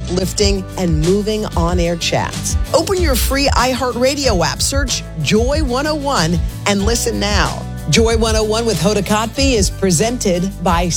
uplifting, and moving on-air chats. Open your free iHeartRadio app, search Joy 101, and listen now. Joy 101 with Hoda Kotb is presented by